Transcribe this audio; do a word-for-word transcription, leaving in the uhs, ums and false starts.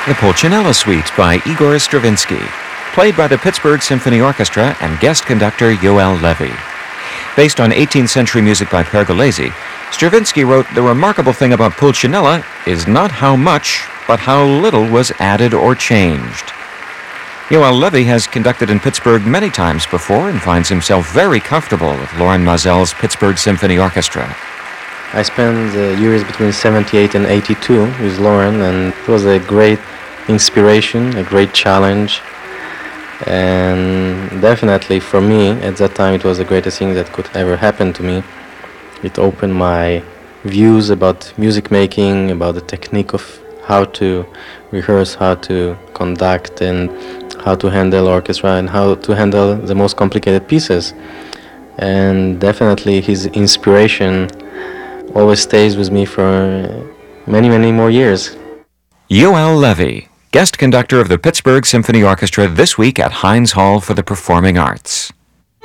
The Pulcinella Suite by Igor Stravinsky, played by the Pittsburgh Symphony Orchestra and guest conductor Yoel Levy. Based on eighteenth century music by Pergolesi, Stravinsky wrote, "The remarkable thing about Pulcinella is not how much, but how little was added or changed." Yoel Levy has conducted in Pittsburgh many times before and finds himself very comfortable with Lorin Maazel's Pittsburgh Symphony Orchestra. I spent the years between seventy-eight and eighty-two with Lorin, and it was a great inspiration, a great challenge, and definitely for me at that time it was the greatest thing that could ever happen to me. It opened my views about music making, about the technique of how to rehearse, how to conduct, and how to handle orchestra, and how to handle the most complicated pieces. And definitely his inspiration always stays with me for many, many more years. Yoel Levy, guest conductor of the Pittsburgh Symphony Orchestra, this week at Heinz Hall for the Performing Arts.